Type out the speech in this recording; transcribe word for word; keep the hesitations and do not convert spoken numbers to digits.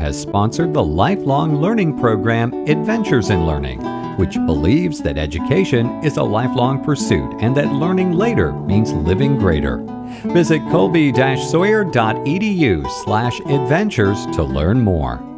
has sponsored the lifelong learning program Adventures in Learning, which believes that education is a lifelong pursuit and that learning later means living greater. Visit colby dash sawyer dot e d u slash adventures to learn more.